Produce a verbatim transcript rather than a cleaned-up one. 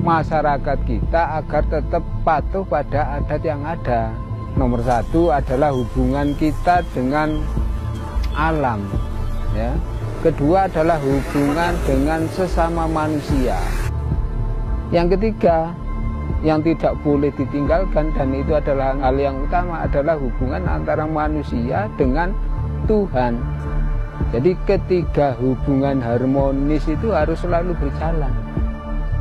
masyarakat kita agar tetap patuh pada adat yang ada. Nomor satu adalah hubungan kita dengan alam, ya. Kedua adalah hubungan dengan sesama manusia. Yang ketiga, yang tidak boleh ditinggalkan dan itu adalah hal yang utama adalah hubungan antara manusia dengan Tuhan. Jadi ketiga hubungan harmonis itu harus selalu berjalan.